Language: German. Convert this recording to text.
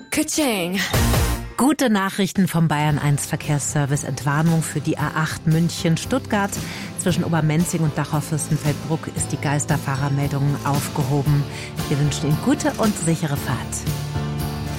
Ka-ching. Gute Nachrichten vom Bayern 1 Verkehrsservice. Entwarnung für die A8 München-Stuttgart. Zwischen Obermenzing und Dachau-Fürstenfeldbruck ist die Geisterfahrermeldung aufgehoben. Wir wünschen Ihnen gute und sichere Fahrt.